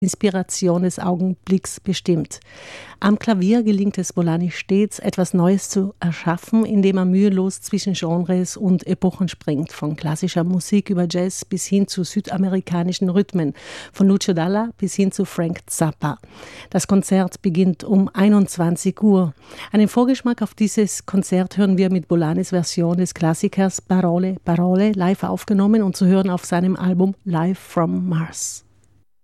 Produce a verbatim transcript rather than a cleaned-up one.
Inspiration des Augenblicks bestimmt. Am Klavier gelingt es Bolanyi stets, etwas Neues zu erschaffen, indem er mühelos zwischen Genres und Epochen springt, von klassischer Musik über Jazz bis hin zu südamerikanischen Rhythmen, von Lucio Dalla bis hin zu Frank Zappa. Das Konzert beginnt um einundzwanzig Uhr. Einen Vorgeschmack auf dieses Konzert hören wir mit Bolanyis Version des Klassikers Parole, Parole, live aufgenommen und zu hören auf seinem Album Live from Mars.